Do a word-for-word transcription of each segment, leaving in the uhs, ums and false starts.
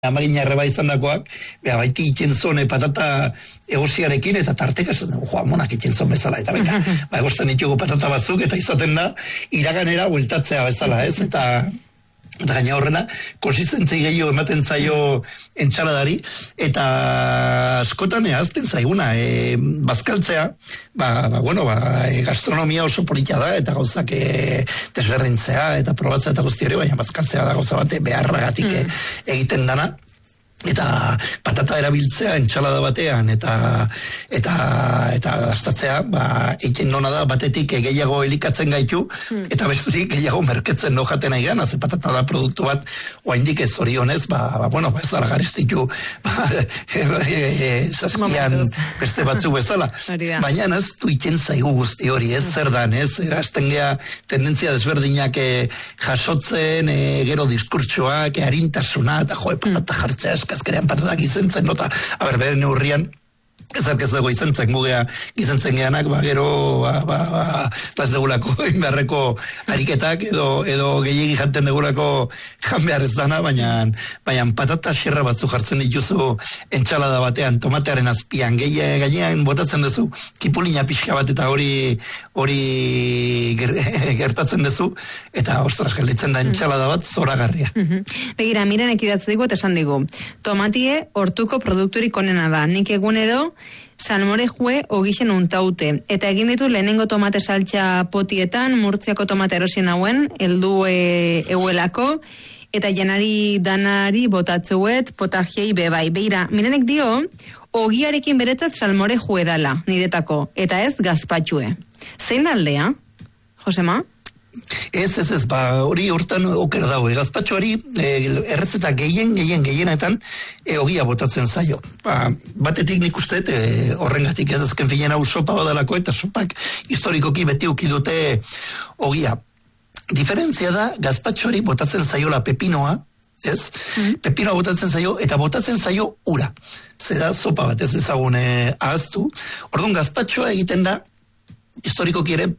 amagina erreba izan dakoak, beha baiti ikentzone patata egosiarekin, eta tarteka esan dugu, joa, monak ikentzon bezala, eta benga, ba, egostan ditugu patata batzuk, eta izaten da, iraganera bueltatzea bezala, ez, eta eta gaina horrena, konsistentzia gehiago ematen zaio entxaladari, eta askotan ehazten zaiguna, e, bazkaltzea, ba, ba, bueno, ba, e, gastronomia oso politia da, eta gauzak e, desberdintzea, eta probatzea eta guzti hori, baina bazkaltzea da gauza bate beharragatik mm. e, egiten dana, eta patata erabiltzea entxalada batean, eta eta eta astatzea, ba, egiten nona da, batetik gehiago elikatzen gaitu, hmm. eta bestetik gehiago merketzen no jaten nahi gana, ze patata da produktu bat, oaindik ez zorionez, ba, ba, bueno, ba, ez dara garestitu, ba, e, e, e, saskian beste batzu bezala. Baina ez du iten zaigu guzti hori, ez zer dan, ez, erasten gea tendentzia desberdinak e, jasotzen, e, gero diskurtsoak, e, harintasuna, eta joe, patata jartzea, azkenean patatak izentzen, nota, haber, bere neurrian, ezak ez dago izentzen gugea, izentzen geanak, ba, gero, ba, ba, ba, ba ez degulako inbeharreko ariketak, edo, edo gehiagi janten degulako jan behar ez dana, baina, baina patata xerra batzu jartzen dituzu entxalada batean, tomatearen azpian, gehi, gainean botatzen duzu, kipulina pixka bat, eta hori, hori ger, gertatzen duzu, eta ostras, gelditzen da entxalada bat zoragarria. Mm-hmm. Begira, miren ekidatze digu, eta esan digu, tomatie hortuko produkturik onena da, nik egunero, salmorejue ogixen untaute. Eta egin ditu lehenengo tomate saltxa potietan, Murtziako tomate erosien hauen, heldu e, euelako, eta janari danari botatzuet, potajiei bebai. Beira, mirenek dio, ogiarekin beretzat salmorejue dala, niretako, eta ez gazpatxue. Zein da aldea, Josema? Ez, ez, ez, ba, hori hortan oker dago, gazpatxoari e, errezeta gehien, gehien, gehienetan e, ogia botatzen zaio. Ba, batetik nik uste, e, horrengatik ez azken finean hau sopa badalako, eta sopak historikoki beti uki dute ogia. Diferentzia da, gazpatxoari botatzen zaiola pepinoa, ez? Mm. Pepinoa botatzen zaio, eta botatzen zaio ura. Zeda sopa bat ez ezagun e, ahaztu. Orduan, gazpatxoa egiten da, historikoki ere,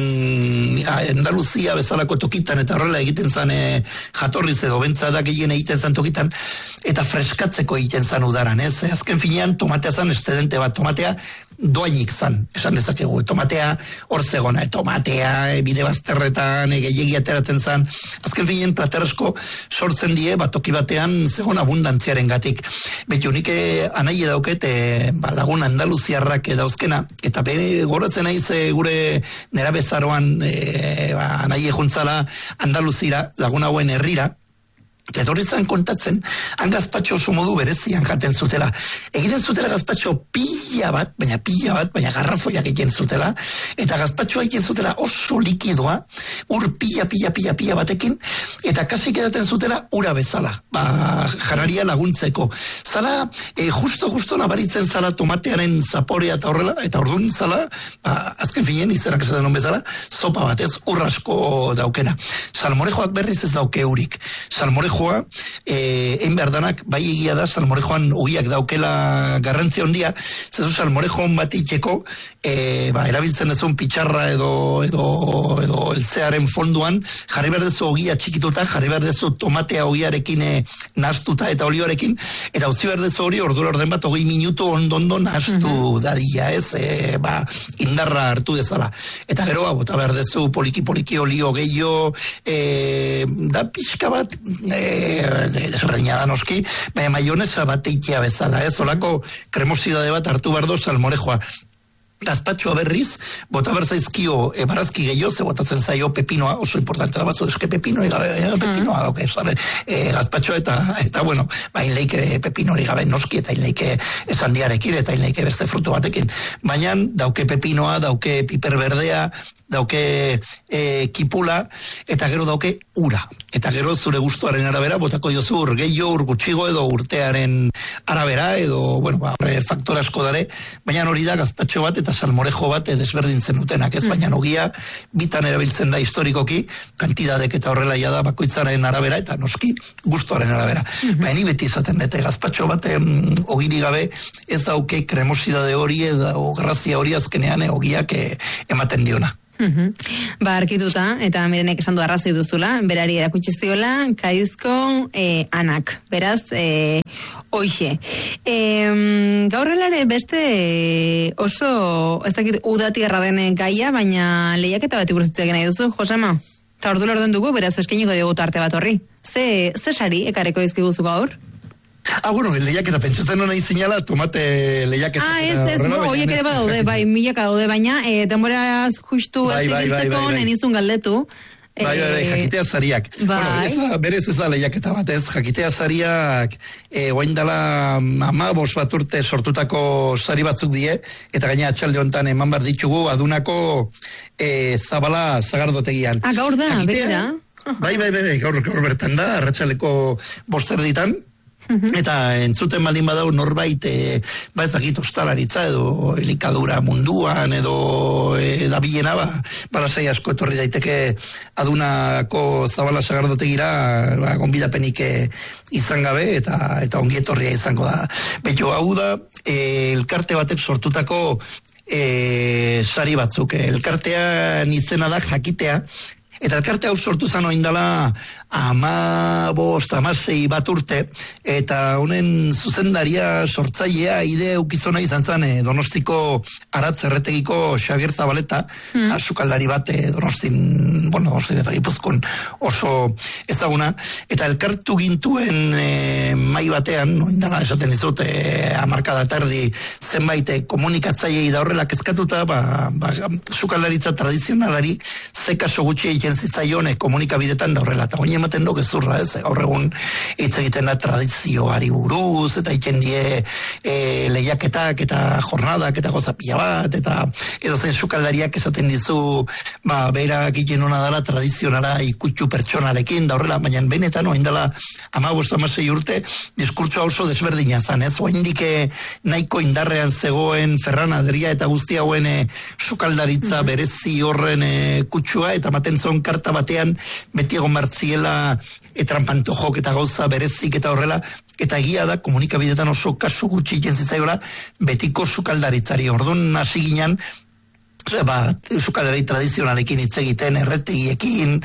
mm, Andaluzia bezalako tokitan eta horrela egiten zan e, jatorriz edo bentsa da gehien egiten zan tokitan, eta freskatzeko egiten zan udaran, ez? Azken finean tomatea zan estedente bat, tomatea doainik zan, esan dezakegu, tomatea hor zegona, tomatea e, bide bazterretan, e, gehiagi ateratzen zan, azken finean platerresko sortzen die, bat toki batean zegoen abundantziaren gatik. Beti unik anai edauket, e, ba, lagun Andaluziarrak edauzkena, eta bere goratzen naiz e, gure nera bezaroan e, ba, anai ejuntzala Andaluzira, lagun hauen herrira, eta etorri zan kontatzen, han gazpatxo oso modu berezian jaten zutela. Egiten zutela gazpatxo pila bat, baina pila bat, baina garrafoiak egiten zutela, eta gazpatxoa egiten zutela oso likidoa, ur pila, pila, pila, pila batekin, eta kasik edaten zutela ura bezala, ba, janaria laguntzeko. Zala, e, justo, justo nabaritzen zala tomatearen zaporea eta horrela, eta orduan zala, ba, azken finen, izenak esaten non bezala, sopa batez urrasko daukena. Salmorejoak berriz ez dauke urik. Salmorejo Joa, eh, egin behar danak, bai egia da, salmorejoan ogiak daukela garrantzia ondia, zezu salmorejoan bat itxeko, eh, ba, erabiltzen ezun pitxarra edo, edo, edo eltzearen fonduan, jarri behar dezu ogia txikituta, jarri behar dezu tomatea ogiarekin eh, nastuta eta olioarekin, eta utzi behar dezu hori ordura orden bat, hogei minutu ondo-ondo nastu mm-hmm. dadila, ez, eh, ba, indarra hartu dezala. Eta gero, ba, bota behar dezu poliki-poliki olio gehiago, eh, da pixka bat, eh, desberdina da noski, baina maionesa bat eikia bezala, ez, olako kremosidade bat hartu bardo salmorejoa. Gazpatxoa berriz, bota berzaizkio e, barazki gehiago, ze botatzen zaio pepinoa, oso importante da batzu, eske pepino gabe, e, pepinoa mm. dauke, zare, e, gazpatxoa eta, eta bueno, ba, inleike pepinori gabe noski, eta inleike esandiarekin, eta inleike beste frutu batekin. Baina dauke pepinoa, dauke piper berdea, dauke e, kipula, eta gero dauke ura. Eta gero zure gustuaren arabera, botako jozu ur gehiago, ur gutxigo edo urtearen arabera, edo, bueno, ba, faktor asko dare, baina hori da gazpatxo bat eta salmorejo bat desberdintzen dutenak, ez? Mm. Baina ogia bitan erabiltzen da historikoki, kantidadek eta horrela da bakoitzaren arabera, eta noski gustuaren arabera. Mm-hmm. Baina beti izaten dute, gazpatxo bat em, ogiri gabe ez dauke kremosidade hori edo grazia hori azkenean e, ogiak e, ematen diona. Mhm. Ba, arkituta, eta mirenek esan du arrazoi duzula, berari erakutsi ziola, kaizko eh, anak. Beraz, eh, hoixe. E, gaur helare beste oso, ez dakit udatierra den gaia, baina lehiaketa bat iburuzitzeak nahi duzu, Josema? Eta ordu lorden dugu, beraz eskeniko diogu tarte bat horri. Ze, ze sari ekarreko dizkiguzu gaur? Ah, bueno, lehiaketa pentsatzen hona izinala, tomate lehiaketa. Ah, ez, ez, no, oiek ere badaude, bai, milaka daude, baina, e, denboraz justu ez egiltzeko, nenizun galdetu. Bai, bai, bai, jakitea zariak. Bai. Bueno, ez da, berez ez da lehiaketa bat, ez, jakitea zariak, e, oain dela ama bos bat urte sortutako sari batzuk die, eta gaina atxalde honetan eman bar ditugu adunako e, Zabala Sagardotegian. Ah, gaur da, jakitea, bai, bai, bai, bai, gaur, gaur bertan da, arratsaleko boster ditan, eta entzuten baldin badau norbait e, ba ez dakit ostalaritza edo elikadura munduan edo e, dabilena ba, balasai asko etorri daiteke adunako Zabala Sagardotegira ba, gonbidapenik e, izan gabe eta eta ongi etorria izango da. Beto hau da e, elkarte batek sortutako e, sari batzuk. Elkartean izena da Jakitea. Eta elkarte hau sortu zan oindala ama bost, amasei bat urte, eta honen zuzendaria sortzailea ide ukizona izan zan e, Donostiko Aratz erretegiko Xabier Zabaleta, mm. sukaldari bat e, Donostin, bueno, Donostin eta Gipuzkoan oso ezaguna, eta elkartu gintuen e, mai batean, oindala esaten dizut, e, amarkada tardi zenbait e, komunikatzailei da horrela kezkatuta, ba, ba, sukaldaritza tradizionalari ze kaso gutxi egiten zitzaion e, komunikabidetan da horrela, eta oin ematen do gezurra, ez, gaur egun hitz egiten da tradizioari buruz, eta egiten die e, lehiaketak eta jornadak eta gozapila bat, eta edo zen sukaldariak esaten dizu, ba, berak egiten hona dela tradizionala ikutxu pertsonalekin, da horrela, baina benetan oin dela amabost amasei urte, diskurtsoa oso desberdina zan, ez, oin dike nahiko indarrean zegoen Ferran Adria eta guzti hauen e, sukaldaritza mm-hmm. berezi horren e, kutsua, eta maten zon karta batean beti egon martziela etrampantojok eta gauza berezik eta horrela, eta egia da komunikabidetan oso kasu gutxi egiten zitzaiola betiko sukaldaritzari. Orduan hasi ginen, ba, sukaldari tradizionalekin hitz egiten, erretegiekin,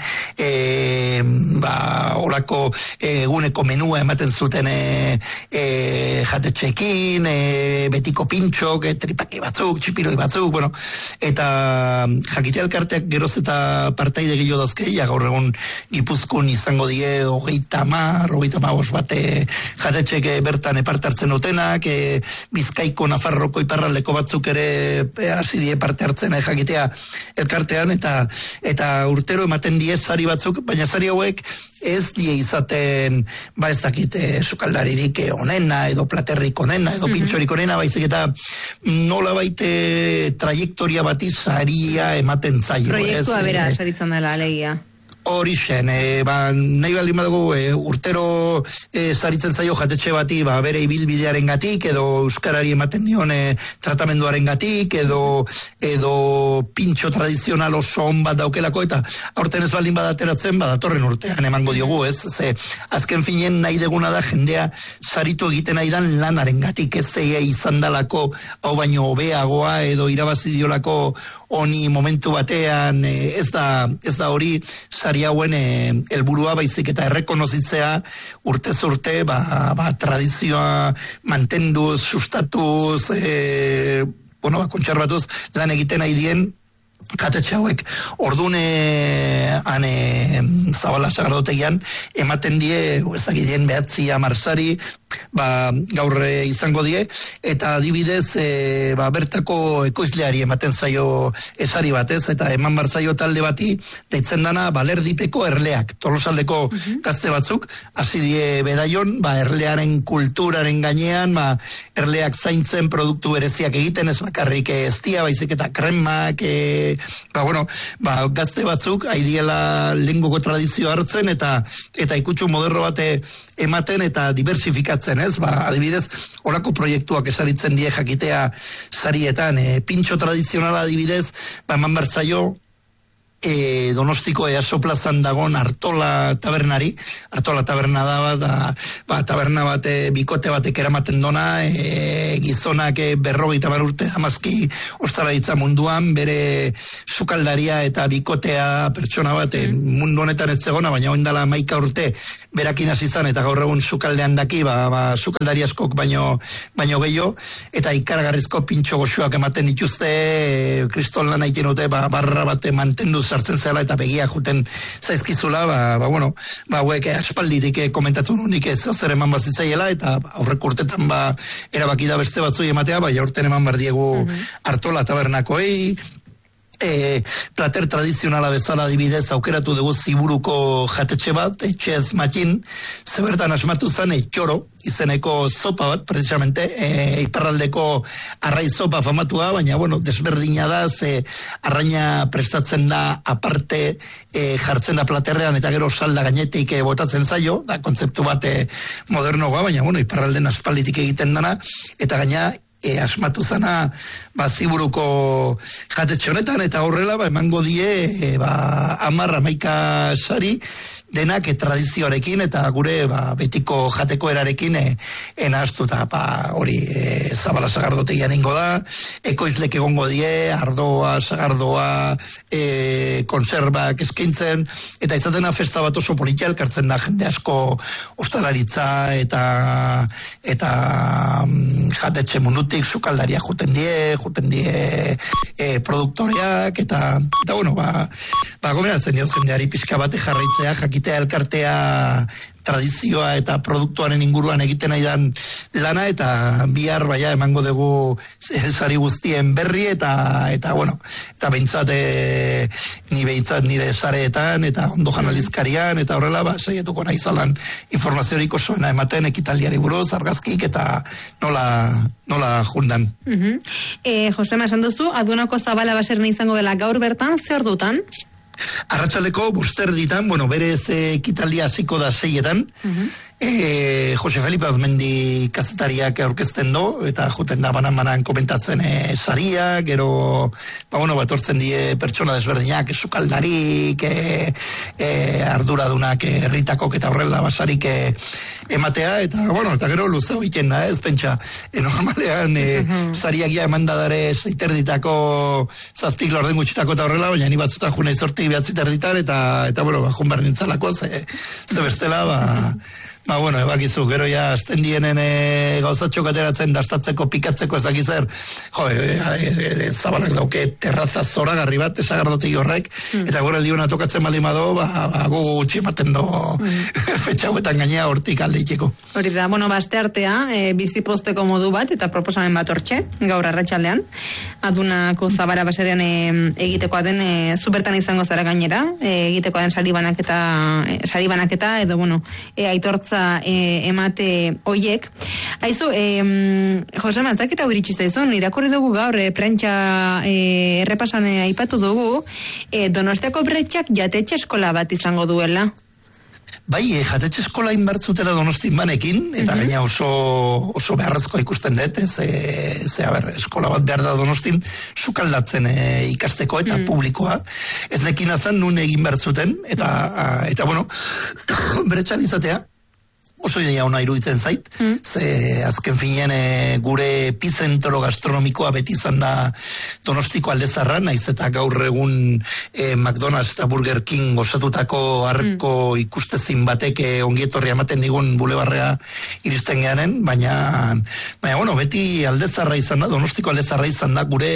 e, ba, orako eguneko menua ematen zuten e, e, jatetxekin, e, betiko pintxok, e, tripaki batzuk, txipiroi batzuk, bueno, eta Jakitea elkarteak geroz eta partaide gehiago dauzkeia, gaur egun Gipuzkoan izango die hogeita mar, hogeita mar bate jatetxek bertan parte hartzen dutenak, e, Bizkaiko, Nafarroko, Iparraldeko batzuk ere e, hasi die parte hartzen Jakitea elkartean, eta eta urtero ematen die sari batzuk, baina sari hauek ez die izaten, ba ez dakite sukaldaririk onena, edo platerrik onena, edo mm-hmm. pintxorik onena, baizik eta nola baite trajektoria bati saria ematen zaio. Proiektua bera, saritzen dela, alegia. Hori zen, e, ba, nahi baldin badago e, urtero e, zaritzen zaio jatetxe bati, ba, bere ibilbidearen gatik, edo euskarari ematen dion e, tratamenduaren gatik, edo, edo pintxo tradizional oso on bat daukelako, eta aurten ez baldin badateratzen, badatorren urtean emango diogu, ez? Ze, azken finen nahi deguna da jendea saritu egiten nahi dan lanaren gatik, ez zeia izan dalako, hau baino hobeagoa, edo irabazi diolako honi momentu batean, e, ez da, ez da hori, sari hauen helburua baizik eta errekonozitzea urtez urte, ba, ba, tradizioa mantenduz, sustatuz, e, bueno, ba, kontserbatuz lan egiten nahi dien jatetxe hauek. Ordune ane Zabala Sagardotegian ematen die, ezagideen behatzi amarsari, ba, gaur izango die, eta adibidez e, ba, bertako ekoizleari ematen zaio esari batez, eta eman barzaio talde bati, deitzen dana balerdipeko erleak, Tolosaldeko uh-huh. gazte batzuk, hasi die bedaion, ba, erlearen kulturaren gainean, ba, erleak zaintzen produktu bereziak egiten, ez bakarrik ez dia, baizik eta kremak, e, ba, bueno, ba, gazte batzuk, haidiela lengoko tradizio hartzen, eta eta ikutxu moderno bate ematen eta diversifikatzen, ez? Ba, adibidez, horako proiektuak esaritzen die Jakitea sarietan, e, pintxo tradizionala adibidez, ba, eman bertzaio e, Donostiko Easo plazan dagon Artola tabernari, Artola taberna da bat, da, ba, taberna bat e, bikote batek eramaten dona, e, gizonak e, berrogeita mar urte amazki ostalaritza munduan, bere sukaldaria eta bikotea pertsona bat e, mundu honetan ez zegona, baina oindala maika urte berakin hasi izan eta gaur egun sukaldean daki, ba, ba, sukaldari askok baino, baino gehiago, eta ikaragarrizko pintxo goxuak ematen dituzte, e, kriston lan egiten dute, ba, barra bate mantendu sartzen zela eta begia juten zaizkizula, ba, ba bueno, ba, hauek aspalditik komentatu nunik ez zer eman bazitzaiela, eta aurrek urtetan ba, erabaki da beste batzui ematea, ba, jaurten eman bardiegu mm-hmm. Artola tabernakoei, E, plater tradizionala bezala adibidez aukeratu dugu Ziburuko jatetxe bat, etxez matxin, zebertan asmatu zen etxoro, izeneko zopa bat, precisamente, e, iparraldeko arrai zopa famatua, baina, bueno, desberdina da, ze arraina prestatzen da aparte e, jartzen da platerrean, eta gero salda gainetik e, botatzen zaio, da kontzeptu bat e, modernoa, baina, bueno, iparralden aspalditik egiten dana, eta gaina, E, asmatu zana ba, Ziburuko jatetxe honetan eta horrela ba, emango die e, ba, amarra maika sari denak e, tradizioarekin eta gure ba, betiko jateko erarekin e, enaztuta ba, hori e, Zabala sagardotegian ingo da, ekoizlek egongo die, ardoa, sagardoa, e, konserbak eskaintzen, eta izatena festa bat oso politia elkartzen da jende asko ostalaritza eta eta um, jatetxe mundutik sukaldaria juten die, juten die e, produktoreak, eta, eta bueno, ba, ba gomendatzen diot jendeari pixka bate jarraitzea, jakitea elkartea tradizioa eta produktuaren inguruan egiten aidan lana, eta bihar baia emango dugu sari guztien berri, eta eta bueno, eta behintzat e, ni behintzat nire sareetan eta ondo janalizkarian, eta horrela ba, saietuko nahi zalan informaziorik osoena ematen ekitaldiari buruz, argazkik, eta nola nola jundan. Uh-huh. eh, Josema, esan duzu, Adunako Zabala baserna izango dela gaur bertan, zer dutan? Arratsaleko buster ditan, bueno, berez ekitaldia hasiko da seietan, uh-huh. e, Jose Felipe Azmendi kazetariak aurkezten do, eta juten da banan-banan komentatzen e, saria, gero, ba, bueno, batortzen die pertsona desberdinak, sukaldarik, e, e, arduradunak, herritakok eta horrela basarik e, ematea, eta, bueno, eta gero luzeo egiten da, ez pentsa, e, normalean, e, uh-huh. sariak ja eman dadare zeiterditako zazpik lorden gutxitako eta horrela, baina ni batzutan junei sorti behatzit erditar, eta, eta bueno, ba, junbar nintzalako, ze, ze bestela, ba, ba, bueno, ebakizu, gero ja, azten dienen e, gauzatxok ateratzen, dastatzeko, pikatzeko ez dakizer, jo, e, e, e, zabalak dauke terraza zoragarri bat, esagardotegi horrek, mm. eta gure aldiuna tokatzen baldin bado, ba, ba, gogo gutxi ematen do, mm. fetxauetan gainea hortik alde itxeko. Hori da, bueno, baste artea, e, biziposteko modu bat, eta proposamen bat hortxe, gaur arratsaldean, Adunako Zabala baserean e, egitekoa den, e, zubertan izango zara gainera, e, egitekoa den sari banaketa, e, sari banaketa, edo, bueno, e, aitortza E, emate oiek. Aizu, e, Jose Mazaketa hori izun, irakurri dugu gaur, e, prentsa e, errepasan e, aipatu dugu, e, Donostiako Bretxak jatetxe eskola bat izango duela. Bai, e, jatetxe eskola inbertzutela Donostin banekin, eta uh-huh. gaina oso, oso beharrezko ikusten dut, ez, e, ze, a ber, eskola bat behar da Donostin, sukaldatzen e, ikasteko eta uh-huh. publikoa. Ez nekin azan nun egin bertzuten, eta, a, eta bueno, Bretxan izatea, oso ideia ona iruditzen zait, mm. ze azken finean e, gure epizentro gastronomikoa beti izan da Donostiko aldezarra, naiz eta gaur egun e, McDonald's eta Burger King osatutako arko mm. ikustezin batek e, ongietorri ematen digun bulebarrea iristen geanen, baina, baina bueno, beti aldezarra izan da, Donostiko aldezarra izan da gure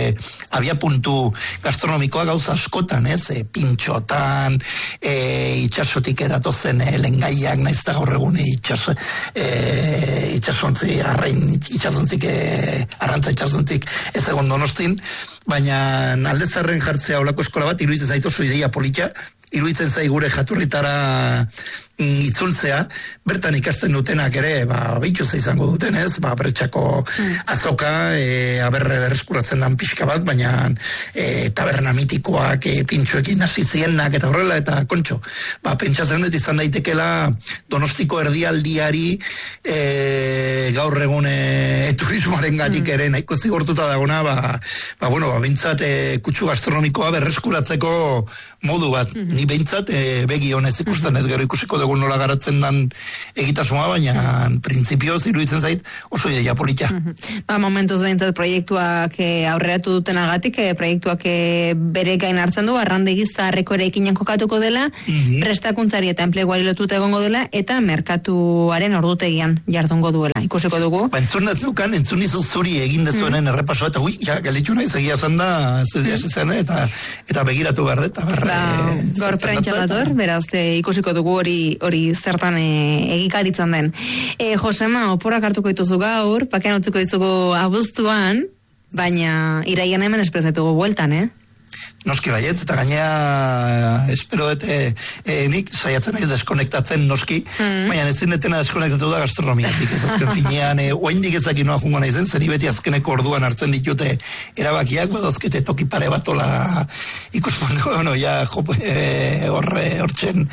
abiapuntu gastronomikoa gauza askotan, ez, e, pintxotan, e, itxasotik edatozen e, lengaiak, naiz eta gaur egun itxas, e, itxasontzi, arrain itxasontzik, e, arrantza itxasontzik ez egon Donostin, baina aldezarren jartzea olako eskola bat iruditzen zait oso ideia polita, iruditzen zai gure jaturritara mm, itzultzea, bertan ikasten dutenak ere, ba, behituz izango duten ez, ba, Bretxako mm. azoka, e, aberre berreskuratzen dan pixka bat, baina e, taberna mitikoak, e, pintxoekin hasi zienak eta horrela, eta kontxo, ba, pentsatzen dut izan daitekela Donostiko erdialdiari e, e, gaur egun e, turismoaren gatik ere nahiko zigortuta dagona, ba, ba bueno, ba, bintzat e, kutsu gastronomikoa berreskuratzeko modu bat. Mm -hmm. Ni bintzat e, begi honez ikusten ez, gero ikusiko dugu nola garatzen dan egitasmoa, baina mm -hmm. printzipioz iruditzen zait oso ideia polita. Mm -hmm. Ba, momentuz behintzat proiektuak e, aurreratu dutenagatik, e, proiektuak e, bere gain hartzen du, arrandegi zaharreko eraikinean kokatuko dela, mm -hmm. prestakuntzari eta enpleguari lotuta egongo dela, eta merkatuaren ordutegian jardungo duela. Ikusiko dugu. Ba, entzun ez dukan, entzun izu zuri egin dezuenen mm. errepasoa, eta ui, ja, galitu nahi zegia zen da, mm. eta, eta begiratu behar, eta berre. Ba, gaur prentsa dator, beraz, e, ikusiko dugu hori hori zertan e, egikaritzen den. E, Josema, oporak hartuko dituzu gaur, pakean utzuko ditugu abuztuan, baina iraian hemen esprezetugu bueltan, eh? Noski baietz, eta gainea espero dute e, nik saiatzen nahi deskonektatzen noski, mm. baina ezin detena deskonektatu da gastronomiatik, ez azken finean, e, oaindik ezak inoa jungo nahi zen, zeri beti azkeneko orduan hartzen ditute erabakiak, badozkete toki pare batola ikuspondu, bueno, ja, jopo, e, horre, hortzen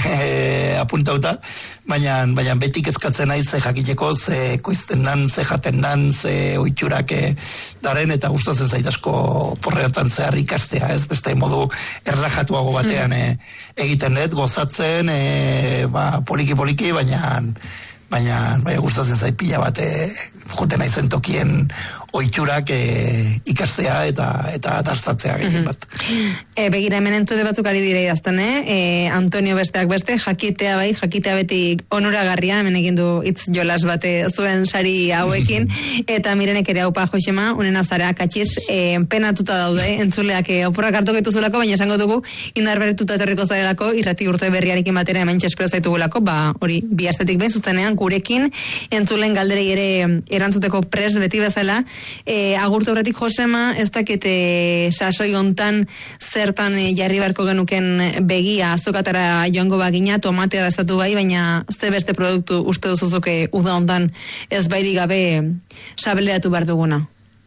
e, apuntauta, baina, baina betik ezkatzen nahi ze jakiteko, ze koizten dan, ze jaten dan, ze oitxurak e, daren, eta gustatzen zait asko porreatan zehar ikastea, ez beste modu errajatuago batean mm. e, egiten dut, gozatzen, e, ba, poliki-poliki, baina baina bai, gustatzen zait pila bat e, joten naizen tokien oitxurak e, ikastea eta eta dastatzea gehien bat. E, begira hemen entzule batzuk ari dire idazten, eh? E, Antonio besteak beste, jakitea bai, jakitea beti onuragarria, hemen egin du hitz jolas bate zuen sari hauekin, eta mirenek ere haupa Josema, unen azara katxiz, e, penatuta daude, entzuleak e, oporrak hartu getuzulako, baina esango dugu, indar berrituta etorriko zarelako, irrati urte berriarekin batera hemen txespero zaitugulako, ba, hori, bi astetik behin zuzenean, gurekin, entzulen galderei ere erantzuteko pres beti bezala, e, agurtu horretik Josema, ez dakite sasoi hontan zertan e, jarri barko genuken begia, azokatara joango bagina, tomatea dazatu bai, baina ze beste produktu uste duzuzuke uda hontan ez bairi gabe sabeleratu behar duguna?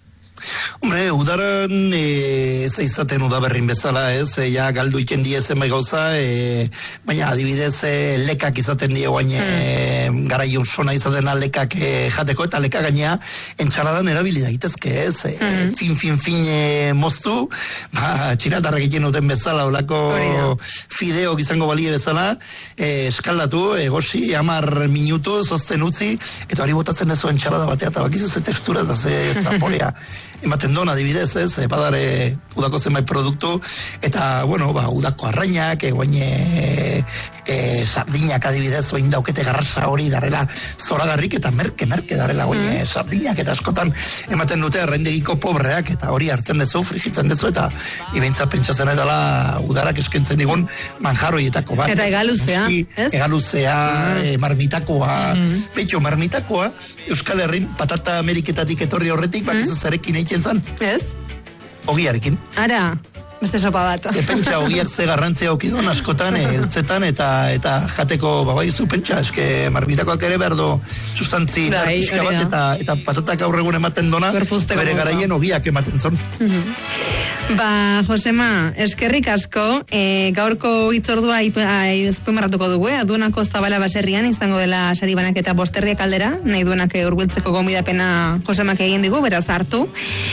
Hombre, udaran e, ez izaten udaberrin bezala, ez, e, ja galdu iten diezen bai gauza, e, baina adibidez e, lekak izaten die guain e, mm. garaiun sona izaten lekak e, jateko, eta leka gainea entxaladan erabili daitezke, ez, e, mm. fin, fin, fin e, moztu, ba, txinatarrak egiten duten bezala, olako fideok izango balie bezala, e, eskaldatu, egosi, amar minutu, zozten utzi, eta hori botatzen dezu entxalada batea, eta bakizu ze tekstura, eta ze zaporea ematen duen adibidez, ez, e, badare udako zenbait produktu, eta, bueno, ba, udako arrainak, egoin e, e, sardinak adibidez, oin daukete garrasa hori darrela zoragarrik, eta merke, merke darrela oin mm. sardinak, eta askotan ematen dute arraindegiko pobreak, eta hori hartzen dezu, frigitzen dezu, eta ibeintza pentsatzen edala udarak eskentzen digun manjaroietako bat. Eta egaluzea, ez? Egaluzea, mm. e, marmitakoa, mm. betxo, marmitakoa, Euskal Herrin, patata Ameriketatik etorri horretik, bakizu zarekin eitzen zan. Ez? Ogiarekin. Ara, beste sopa bat. Ze pentsa ogiak ze garrantzia okidon askotan, eltzetan, eta eta jateko, babai zu pentsa, eske marbitakoak ere berdo sustantzi narkiska bat, eta, eta patatak aurregun ematen dona, bere garaien ogiak ematen zon. Mm-hmm. Ba, Josema, eskerrik asko, e, gaurko hitzordua izpemarratuko dugu, eh? Adunako Zabala baserrian izango dela sari banaketa bosterdiak aldera, nahi duenak urbiltzeko gomidapena Josemak egin digu, beraz hartu,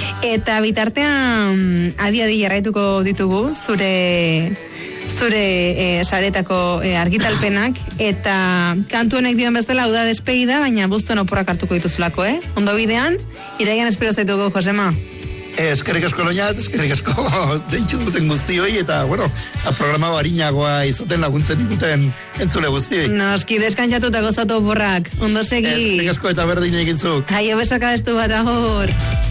eta bitartean adi-adi jarraituko ditugu zure zure e, saretako e, argitalpenak, eta kantu honek dion bezala hau da despedida, baina buztuen oporrak hartuko dituzulako, eh? Ondo bidean, iraian espero zaitugu, Josema. Eskerrik asko loinat, eskerrik asko deitxu duten guztioi, eta, bueno, programa harinagoa izaten laguntzen ikuten entzule guztioi. Noski, deskantzatu eta gozatu oporrak. Ondo segi. Eskerrik asko eta berdin egin zuk. Aio besaka estu bat, ahor.